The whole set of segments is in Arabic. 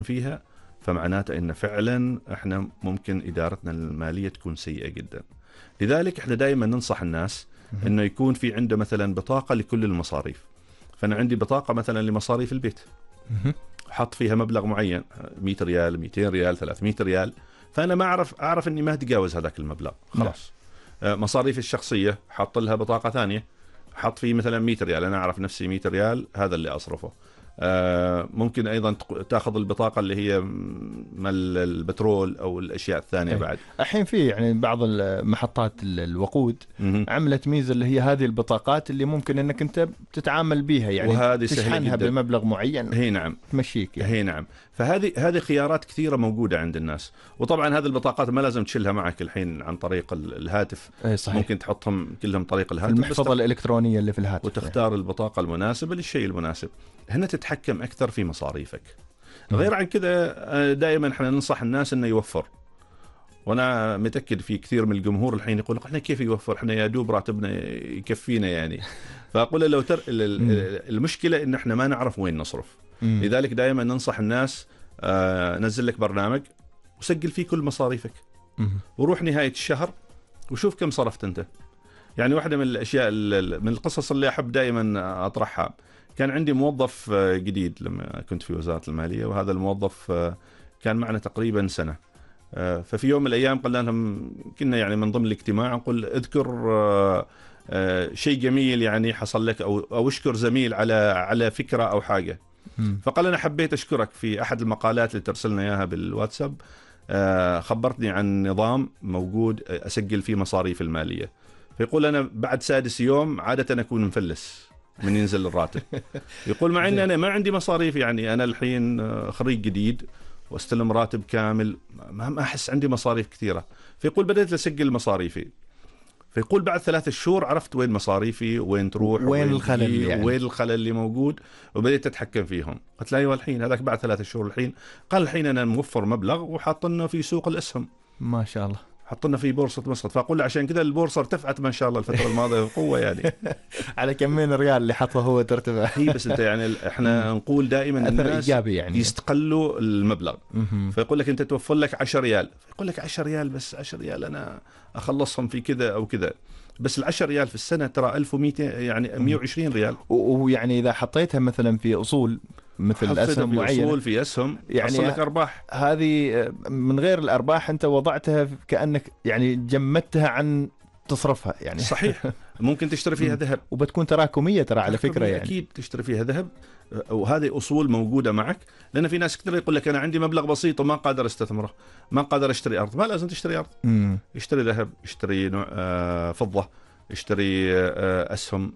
فيها فمعناته إن فعلا إحنا ممكن إدارتنا المالية تكون سيئة جدا. لذلك إحنا دائما ننصح الناس إنه يكون في عنده مثلا بطاقة لكل المصاريف. فأنا عندي بطاقة مثلا لمصاريف البيت، حط فيها مبلغ معين، 100 ريال 200 ريال 300 ريال، فأنا ما أعرف إني ما أتجاوز هذاك المبلغ خلاص. مصاريف الشخصية حط لها بطاقة ثانية، حط فيه مثلا 100 ريال، أنا أعرف نفسي 100 ريال هذا اللي أصرفه. ممكن أيضا تأخذ البطاقة اللي هي مال البترول أو الأشياء الثانية. بعد الحين في يعني بعض المحطات الوقود عملت ميزة اللي هي هذه البطاقات اللي ممكن أنك أنت تتعامل بيها، يعني تشحنها بمبلغ معين. هي نعم تمشيك يعني. هي نعم. فهذه خيارات كثيرة موجودة عند الناس. وطبعا هذه البطاقات ما لازم تشيلها معك الحين عن طريق الهاتف. صحيح. ممكن تحطهم كلهم طريق الهاتف، المحفظة الإلكترونية اللي في الهاتف، وتختار البطاقة المناسبة للشيء المناسب. هنا تتحكم أكثر في مصاريفك. غير عن كده دائما احنا ننصح الناس انه يوفر. وانا متأكد في كثير من الجمهور الحين يقول احنا كيف يوفر، احنا يا دوب راتبنا يكفينا يعني. فاقول لو المشكلة ان احنا ما نعرف وين نصرف. لذلك دائما ننصح الناس نزل لك برنامج وسجل فيه كل مصاريفك، وروح نهاية الشهر وشوف كم صرفت انت. يعني واحدة من الاشياء من القصص اللي احب دائما اطرحها، كان عندي موظف جديد لما كنت في وزارة المالية، وهذا الموظف كان معنا تقريبا سنة. ففي يوم من الأيام قلنا لهم، كنا يعني من ضمن الاجتماع نقول اذكر شيء جميل يعني حصل لك، أو اشكر زميل على فكرة أو حاجة. فقال أنا حبيت أشكرك في أحد المقالات اللي ترسلنا إياها بالواتساب، خبرتني عن نظام موجود أسجل فيه مصاريف المالية. فيقول أنا بعد 6 يوم عادة أكون مفلس من ينزل الراتب. يقول مع أني أنا ما عندي مصاريف، يعني أنا الحين خريج جديد واستلم راتب كامل، ما أحس عندي مصاريف كثيرة. فيقول بدأت أسجل مصاريفي. فيقول بعد 3 شهور عرفت وين مصاريفي، وين تروح، وين الخلل يعني. وين الخلل اللي موجود، وبدأت أتحكم فيهم. قلت له أيوة الحين هذاك بعد 3 شهور. الحين قال الحين أنا موفر مبلغ وحاطنه في سوق الأسهم ما شاء الله، حطنا في بورصة مسقط. فأقول له عشان كذا البورصة ارتفعت ما شاء الله الفترة الماضية بقوة يعني. على كمين ريال اللي حطه هو ترتفع. هي بس انت يعني احنا نقول دائما الناس يعني يستقلوا المبلغ. فيقول لك انت توفر لك 10 ريال، فيقول لك 10 ريال بس 10 ريال انا اخلصهم في كذا او كذا. بس ال10 ريال في السنة ترى 1200 يعني 120 ريال. ويعني إذا حطيتها مثلا في أصول مثل أسهم معينة، أصول في أسهم يعني حصل لك أرباح. هذه من غير الأرباح أنت وضعتها كأنك يعني جمدتها عن تصرفها يعني. صحيح. ممكن تشتري فيها ذهب، وبتكون تراكمية ترى على فكرة يعني. أكيد تشتري فيها ذهب، وهذه أصول موجودة معك. لأن في ناس كثير يقول لك أنا عندي مبلغ بسيط وما قادر استثمره، ما قادر اشتري أرض. ما لازم تشتري أرض، اشتري ذهب، اشتري فضة، اشتري أسهم،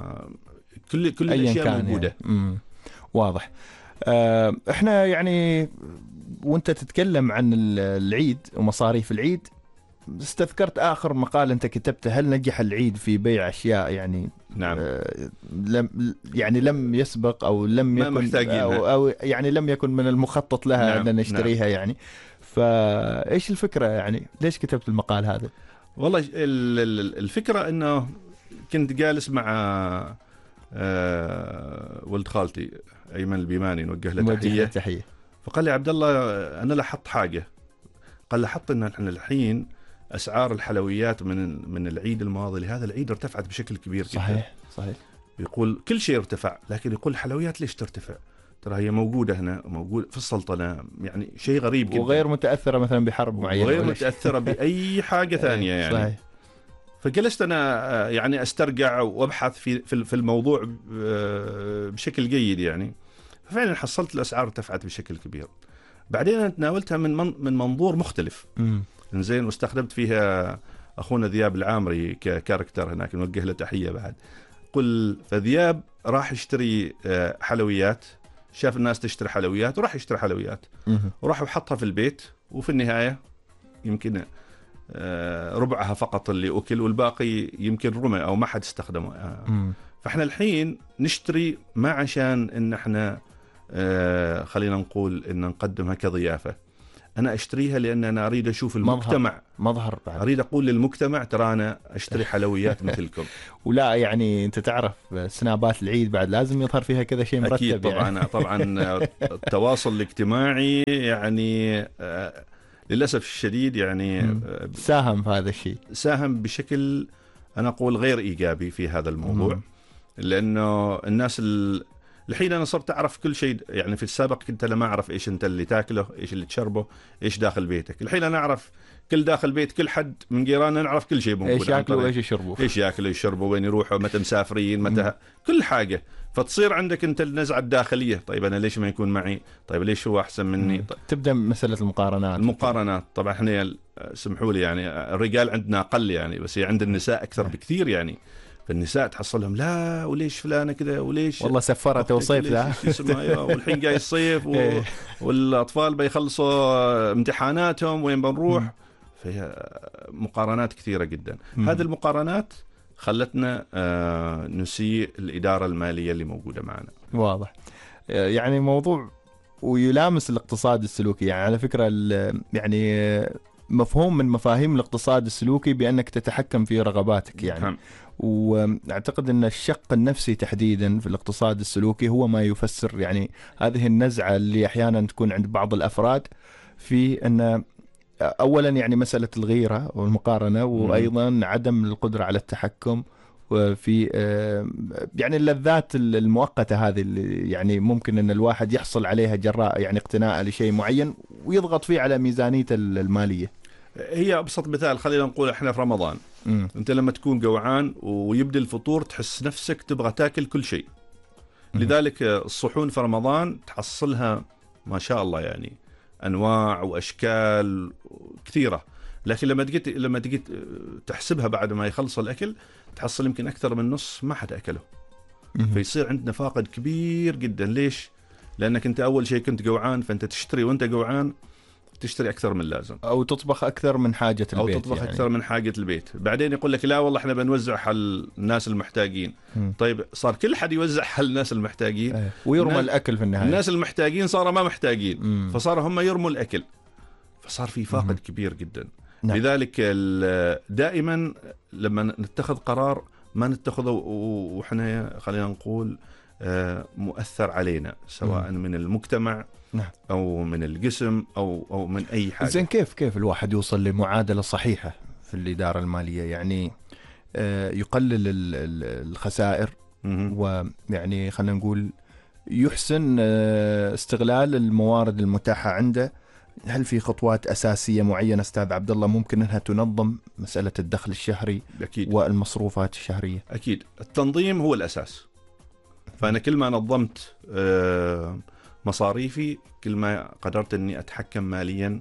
كل الأشياء موجودة يعني. واضح. احنا يعني وانت تتكلم عن العيد ومصاريف العيد، استذكرت آخر مقال أنت كتبته، هل نجح العيد في بيع أشياء يعني نعم. لم يسبق أو لم يكن أو يعني لم يكن من المخطط لها أن نشتريها. نعم. يعني فإيش الفكرة يعني؟ ليش كتبت المقال هذا؟ والله الفكرة أنه كنت جالس مع ولد خالتي أيمن البيماني، نوجه له تحية. فقال لي عبد الله أنا لاحظت حاجة. قال لاحظت أن احنا الحين أسعار الحلويات من العيد الماضي لهذا العيد ارتفعت بشكل كبير. صحيح. يقول كل شيء ارتفع، لكن يقول الحلويات ليش ترتفع؟ ترى هي موجودة هنا وموجود في السلطنة، يعني شيء غريب جدا، وغير متأثرة مثلا بحرب معينة، وغير متأثرة بأي حاجة ثانية يعني. صحيح. فجلست أنا يعني أسترجع وأبحث في الموضوع بشكل جيد يعني. ففعلا حصلت الأسعار ارتفعت بشكل كبير. بعدين أنا تناولتها من منظور مختلف. زين، واستخدمت فيها أخونا ذياب العامري ككاركتر هناك، نوجه له تحية بعد. قل فذياب راح يشتري حلويات، شاف الناس تشتري حلويات وراح يشتري حلويات، وراح وحطها في البيت، وفي النهاية يمكن ربعها فقط اللي أكل، والباقي يمكن رمى أو ما حد استخدمه. فإحنا الحين نشتري ما عشان إن إحنا خلينا نقول إن نقدمها كضيافة. أنا أشتريها لأن أنا أريد أشوف المجتمع، مظهر بعد. أريد أقول للمجتمع ترى أنا أشتري حلويات مثلكم. ولا يعني أنت تعرف سنابات العيد بعد لازم يظهر فيها كذا شيء مرتب. أكيد طبعا يعني. طبعا التواصل الاجتماعي يعني للأسف الشديد يعني ساهم في هذا الشيء، ساهم بشكل أنا أقول غير إيجابي في هذا الموضوع. لأنه الناس الحين أنا صرت أعرف كل شيء. يعني في السابق كنت أنا ما أعرف إيش أنت اللي تاكله، إيش اللي تشربه، إيش داخل بيتك. الحين أنا أعرف كل داخل بيت كل حد من جيراننا، نعرف كل شيء موجود، إيش ياكلوا وإيش يشربوا، إيش ياكلوا يشربوا، وين يروحوا، متى مسافرين، متى كل حاجة. فتصير عندك أنت النزعة الداخلية، طيب أنا ليش ما يكون معي، طيب ليش هو أحسن مني. تبدأ مسألة المقارنات. طبعا إحنا سمحوا لي يعني الرجال عندنا أقل يعني، بس عند النساء أكثر بكثير يعني. فالنساء تحصلهم لا وليش فلانة كذا، وليش والله سفرت وصيف لا والحين جاي الصيف والأطفال بيخلصوا امتحاناتهم، وين بنروح. فهي مقارنات كثيرة جدا. هذه المقارنات خلتنا نسيء الإدارة المالية اللي موجودة معنا. واضح. يعني موضوع ويلامس الاقتصاد السلوكي. يعني على فكرة يعني مفهوم من مفاهيم الاقتصاد السلوكي بأنك تتحكم في رغباتك يعني. واعتقد ان الشق النفسي تحديدا في الاقتصاد السلوكي هو ما يفسر يعني هذه النزعة اللي احيانا تكون عند بعض الافراد في ان اولا يعني مسألة الغيرة والمقارنة، وايضا عدم القدرة على التحكم وفي يعني اللذات المؤقتة هذه اللي يعني ممكن ان الواحد يحصل عليها جراء يعني اقتناء لشيء معين ويضغط فيه على ميزانيته المالية. هي أبسط مثال خلينا نقول إحنا في رمضان. أنت لما تكون جوعان ويبدأ الفطور تحس نفسك تبغى تاكل كل شيء. لذلك الصحون في رمضان تحصلها ما شاء الله يعني أنواع وأشكال كثيرة. لكن لما تجي تحسبها بعد ما يخلص الأكل تحصل يمكن أكثر من نص ما حد أكله. فيصير عندنا فاقد كبير جدا. ليش؟ لأنك أنت أول شيء كنت جوعان، فأنت تشتري وأنت جوعان تشتري أكثر من اللازم، أو تطبخ أكثر من حاجة البيت، أو تطبخ يعني. أكثر من حاجة البيت. بعدين يقول لك لا والله إحنا بنوزع حل الناس المحتاجين. طيب صار كل حد يوزع حل الناس المحتاجين ويرمى الأكل في النهاية. الناس المحتاجين صاروا ما محتاجين، فصار هم يرموا الأكل، فصار في فاقد كبير جدا. لذلك دائما لما نتخذ قرار ما نتخذه وإحنا خلينا نقول مؤثر علينا، سواء من المجتمع أو من الجسم أو من أي حاجة. زين كيف الواحد يوصل لمعادلة صحيحة في الإدارة المالية؟ يعني يقلل الخسائر، ويعني خلينا نقول يحسن استغلال الموارد المتاحة عنده. هل في خطوات أساسية معينة أستاذ عبد الله ممكن أنها تنظم مسألة الدخل الشهري أكيد. والمصروفات الشهرية؟ أكيد التنظيم هو الأساس. فأنا كل ما نظمت مصاريفي كل ما قدرت أني أتحكم ماليا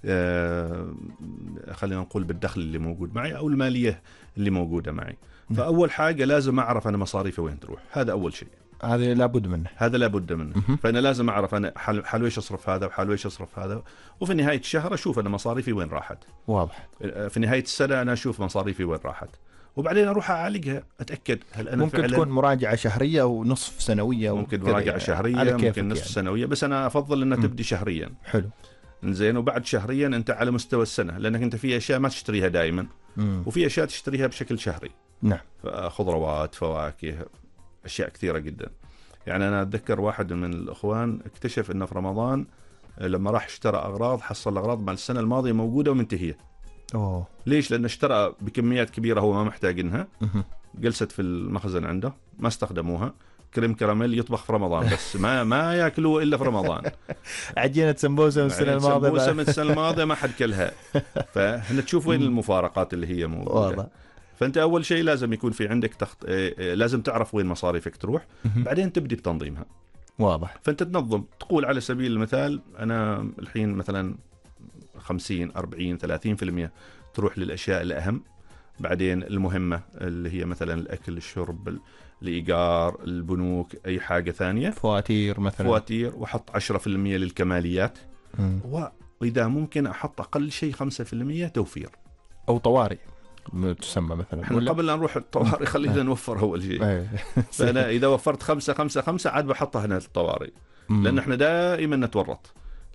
خلينا نقول بالدخل اللي موجود معي أو المالية اللي موجودة معي. فأول حاجة لازم أعرف أنا مصاريفي وين تروح. هذا أول شيء، هذا لابد منه. فأنا لازم أعرف أنا حال ويش أصرف هذا وحال ويش أصرف هذا، وفي نهاية الشهر أشوف أنا مصاريفي وين راحت. واضح. في نهاية السنة أنا أشوف مصاريفي وين راحت، وبعدين أروح أعالجها، أتأكد هل أنا ممكن تكون مراجعة شهرية أو نصف سنوية، ممكن مراجعة شهرية، ممكن نصف يعني. سنوية، بس أنا أفضل أنها تبدي شهريا. حلو. زين. وبعد شهريا أنت على مستوى السنة، لأنك أنت في أشياء ما تشتريها دائما، وفي أشياء تشتريها بشكل شهري. نعم. خضروات، فواكه، أشياء كثيرة جدا. يعني أنا أتذكر واحد من الأخوان اكتشف أنه في رمضان لما راح اشترى أغراض حصل الأغراض مع السنة الماضية موجودة ومنتهية. ليش؟ لأنه اشترى بكميات كبيرة هو ما محتاجينها، جلست في المخزن عنده ما استخدموها. كريم كراميل يطبخ في رمضان بس ما ياكلوه إلا في رمضان. عجينة سمبوسة من السنة الماضية، سمبوسة من السنة الماضية ما حد كلها. فهنا تشوف وين المفارقات اللي هي موجودة. واضح. فأنت أول شيء لازم يكون في عندك لازم تعرف وين مصاريفك تروح، بعدين تبدي بتنظيمها. واضح. فأنت تنظم، تقول على سبيل المثال أنا الحين مثلا 50 40 30% تروح للأشياء الأهم، بعدين المهمة اللي هي مثلا الأكل، الشرب، الإيجار، البنوك، أي حاجة ثانية، فواتير مثلا، فواتير، وحط 10% للكماليات، وإذا ممكن أحط أقل شيء 5% توفير أو طوارئ تسمى مثلا. احنا قبل لا نروح الطوارئ خلينا نوفر أول شيء. فأنا إذا وفرت 5 عاد بحطها هنا الطوارئ، لأن احنا دائما نتورط.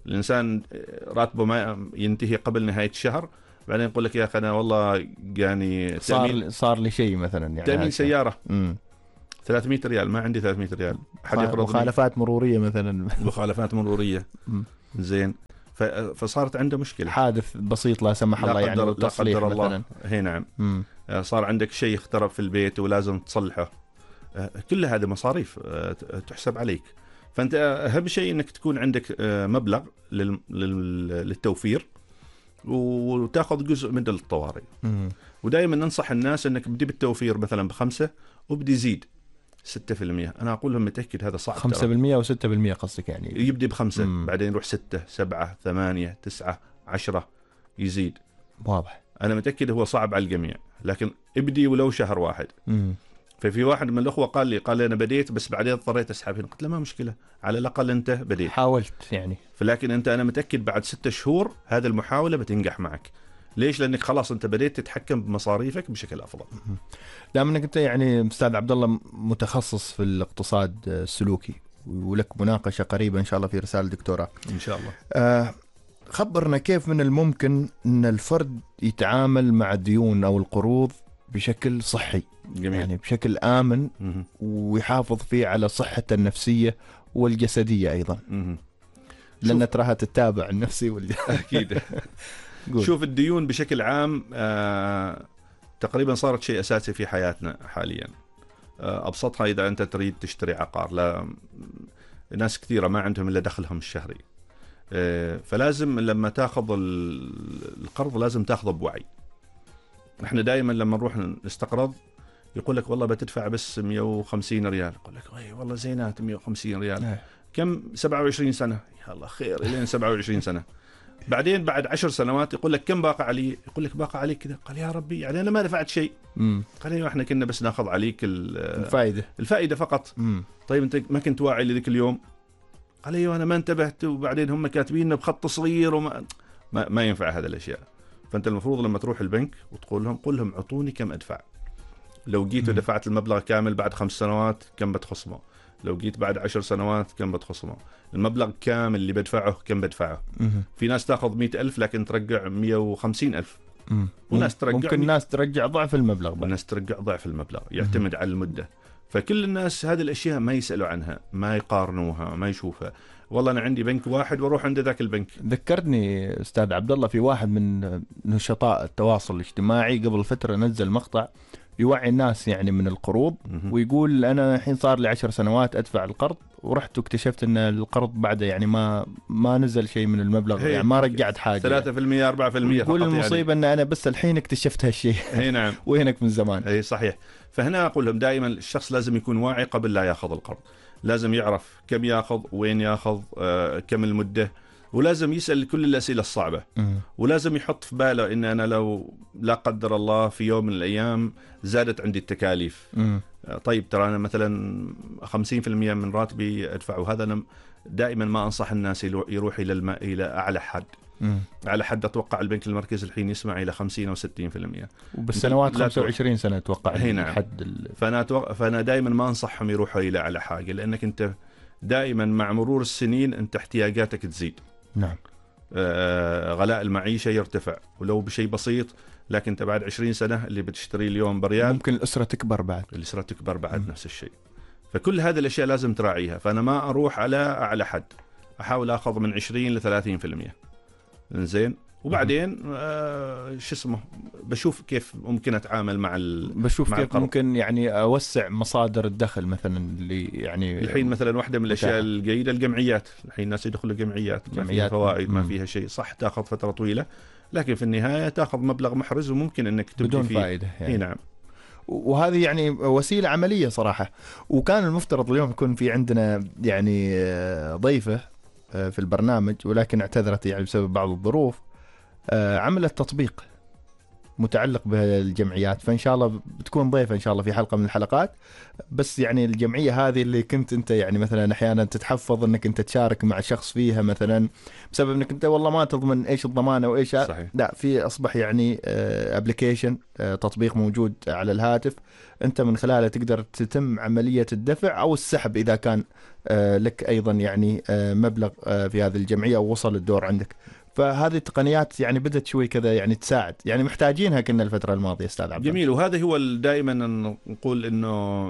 الانسان راتبه ما ينتهي قبل نهايه الشهر، بعدين يقول لك يا اخي انا والله يعني صار لي شيء مثلا، يعني تامين سياره 300 ريال، ما عندي 300 ريال، حد يقرضني. مخالفات مروريه مثلا مخالفات مروريه زين، فصارت عنده مشكله، حادث بسيط لا سمح الله يعني، لا تصليح قدر الله مثلا. هي نعم. صار عندك شيء اخترب في البيت ولازم تصلحه، كل هذه مصاريف تحسب عليك. فانت اهم شيء انك تكون عندك مبلغ للتوفير، وتاخذ جزء منه للطوارئ. ودائما ننصح الناس انك بدي بالتوفير مثلا ب5 وبدي يزيد 6%. انا اقول لهم متاكد هذا صعب، 5% او 6% قصدك يعني؟ يبدي ب5 بعدين يروح 6 7 8 9 10 يزيد. واضح. انا متاكد هو صعب على الجميع، لكن ابدي ولو شهر واحد. ففي واحد من الاخوه قال لي انا بديت بس بعدين اضطريت اسحب. قلت له ما مشكله، على الاقل انت بديت، حاولت يعني. فلكن انت انا متاكد بعد 6 شهور هذه المحاوله بتنجح معك. ليش؟ لانك خلاص انت بديت تتحكم بمصاريفك بشكل افضل. دام انك انت يعني استاذ عبد الله متخصص في الاقتصاد السلوكي، ولك مناقشه قريبه ان شاء الله في رساله دكتوراه ان شاء الله، خبرنا كيف من الممكن ان الفرد يتعامل مع الديون او القروض بشكل صحي. جميل. يعني بشكل آمن ويحافظ فيه على صحته النفسية والجسدية أيضا، لأن تراها تتابع النفسي أكيد. شوف الديون بشكل عام تقريبا صارت شيء أساسي في حياتنا حاليا. أبسطها إذا أنت تريد تشتري عقار، لا ناس كثيرة ما عندهم إلا دخلهم الشهري، فلازم لما تاخذ القرض لازم تاخذه بوعي. احنا دائما لما نروح نستقرض يقول لك والله بتدفع بس 150 ريال، يقول لك والله زينات 150 ريال. كم 27 سنة؟ يا الله خير الين 27 سنة. بعدين بعد 10 سنوات يقول لك كم باقى علي؟ يقول لك باقى عليك كذا. قال يا ربي يعني انا ما دفعت شيء. قال ايوه احنا كنا بس ناخذ عليك الفائدة فقط. طيب انت ما كنت واعي لذيك اليوم؟ قال ايوه انا ما انتبهت، وبعدين هم كاتبينه بخط صغير وما ما ينفع هذه الاشياء. فانت المفروض لما تروح البنك وتقول لهم قل لهم اعطوني كم ادفع. لو جيت ودفعت المبلغ كامل بعد 5 سنوات كم بتخصمه؟ لو جيت بعد 10 سنوات كم بتخصمه؟ المبلغ كامل اللي بدفعه كم بدفعه؟ في ناس تاخذ 100,000 لكن ترجع 150,000. وناس ترجع ممكن الناس ترجع ضعف المبلغ. والناس ترجع ضعف المبلغ، يعتمد على المدة. فكل الناس هذه الأشياء ما يسألوا عنها، ما يقارنوها، ما يشوفها. والله أنا عندي بنك واحد وأروح عند ذاك البنك. ذكرتني أستاذ عبد الله في واحد من نشطاء التواصل الاجتماعي قبل فترة نزل مقطع يوعي الناس يعني من القروض، ويقول أنا الحين صار لي 10 سنوات أدفع القرض، ورحت واكتشفت أن القرض بعده يعني ما نزل شيء من المبلغ، يعني ما رجعت حاجة 3% 4%. يقول المصيبة يعني. أن أنا بس الحين اكتشفت هالشيء. هي نعم. وينك من زمان. أي صحيح. فهنا أقول لهم دائما الشخص لازم يكون واعي قبل لا يأخذ القرض، لازم يعرف كم يأخذ، وين يأخذ، كم المدة، ولازم يسأل كل الأسئلة الصعبة. ولازم يحط في باله إن أنا لو لا قدر الله في يوم من الأيام زادت عندي التكاليف، طيب ترى أنا مثلا 50% من راتبي أدفعه. هذا أنا دائما ما أنصح الناس يروح إلى أعلى حد. على حد أتوقع البنك المركزي الحين يسمع إلى 50 أو 60%، وبالسنوات 25 سنة أتوقع الحد. فأنا دائما ما أنصحهم يروحوا إلى أعلى حاجة، لأنك أنت دائما مع مرور السنين أنت احتياجاتك تزيد. نعم. غلاء المعيشة يرتفع ولو بشيء بسيط، لكن أنت بعد 20 سنة اللي بتشتري اليوم بريال ممكن الأسرة تكبر بعد. نفس الشيء. فكل هذه الأشياء لازم تراعيها. فأنا ما أروح على أعلى حد، أحاول أخذ من 20 ل 30%. إنزين، وبعدين شو اسمه بشوف كيف ممكن أتعامل مع بشوف مع كيف القرض. ممكن يعني أوسع مصادر الدخل مثلا اللي يعني الحين مثلا واحدة من الأشياء الجيدة الجمعيات. الحين الناس يدخلوا جمعيات ما فيها فوائد، ما فيها شيء، صح تأخذ فترة طويلة، لكن في النهاية تأخذ مبلغ محرز وممكن أنك تبدي بدون فيه فائدة يعني. نعم. وهذه يعني وسيلة عملية صراحة. وكان المفترض اليوم يكون في عندنا يعني ضيفة في البرنامج، ولكن اعتذرت يعني بسبب بعض الظروف. عملت تطبيق متعلق بالجمعيات، فإن شاء الله بتكون ضيفة إن شاء الله في حلقة من الحلقات. بس يعني الجمعية هذه اللي كنت أنت يعني مثلا أحيانا تتحفظ أنك أنت تشارك مع شخص فيها مثلا بسبب أنك أنت والله ما تضمن إيش الضمانة وإيش. صحيح. لا، في أصبح يعني أبليكيشن، تطبيق موجود على الهاتف، أنت من خلاله تقدر تتم عملية الدفع أو السحب إذا كان لك أيضا يعني مبلغ في هذه الجمعية أو وصل الدور عندك. فهذه التقنيات يعني بدأت شوي كذا يعني تساعد، يعني محتاجينها كنا الفترة الماضية أستاذ عبد. جميل. وهذا هو دائما نقول إنه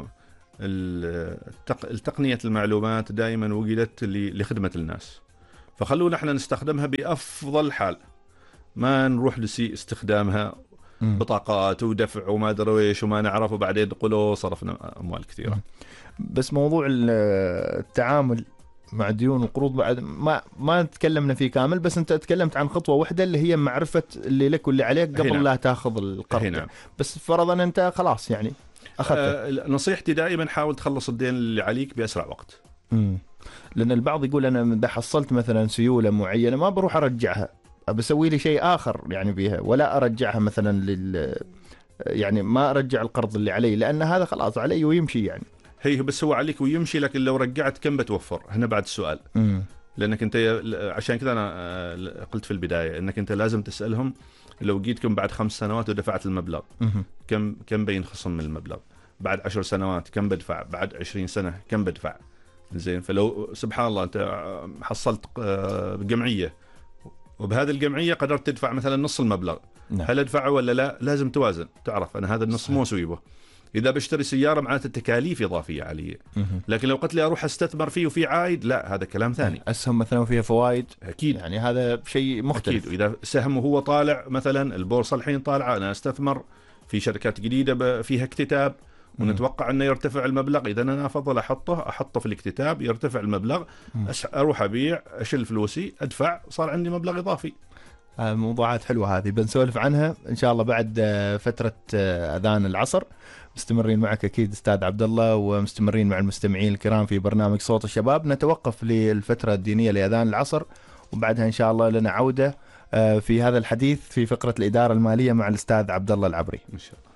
التقنية المعلومات دائما وجدت لخدمة الناس، فخلونا احنا نستخدمها بأفضل حال، ما نروح نسيء استخدامها بطاقات ودفع وما ادري ايش وما نعرف، وبعدين نقولوا صرفنا اموال كثيره. بس موضوع التعامل مع ديون وقروض بعد ما تكلمنا فيه كامل، بس انت تكلمت عن خطوه واحده اللي هي معرفه اللي لك واللي عليك قبل لا تاخذ القرض. نعم. بس فرضا انت خلاص يعني اخذت. نصيحتي دائما حاول تخلص الدين اللي عليك باسرع وقت. لان البعض يقول انا اذا حصلت مثلا سيوله معينه ما بروح ارجعها، بسوي لي شيء اخر يعني بيها، ولا ارجعها مثلا يعني ما ارجع القرض اللي علي لان هذا خلاص علي ويمشي يعني. هي بس هو عليك ويمشي، لكن لو رجعت كم بتوفر؟ هنا بعد السؤال. لانك انت عشان كذا انا قلت في البدايه انك انت لازم تسالهم لو جيتكم بعد 5 سنوات ودفعت المبلغ كم بينخصم من المبلغ؟ بعد 10 سنوات كم بدفع؟ بعد 20 سنه كم بدفع؟ زين. فلو سبحان الله انت حصلت جمعيه وبهذه الجمعيه قدرت تدفع مثلا نص المبلغ، هل ادفعه ولا لا؟ لازم توازن، تعرف انا هذا النص مو سويبه. إذا بشتري سيارة معناته التكاليف إضافية علي، لكن لو قلت لي أروح أستثمر فيه وفي عائد، لا، هذا كلام ثاني. أسهم مثلا فيها فوائد أكيد، يعني هذا شيء مختلف. أكيد. وإذا سهم وهو طالع مثلا البورصة الحين طالعة، أنا أستثمر في شركات جديدة فيها اكتتاب ونتوقع أنه يرتفع المبلغ، إذا أنا أفضل أحطه في الاكتتاب، يرتفع المبلغ، أروح أبيع، أشيل فلوسي، أدفع، صار عندي مبلغ إضافي. موضوعات حلوة هذه بنسولف عنها إن شاء الله بعد فترة أذان العصر. مستمرين معك أكيد أستاذ عبد الله، ومستمرين مع المستمعين الكرام في برنامج صوت الشباب. نتوقف للفترة الدينية لأذان العصر، وبعدها إن شاء الله لنا عودة في هذا الحديث في فقرة الإدارة المالية مع الأستاذ عبد الله العبري إن شاء الله.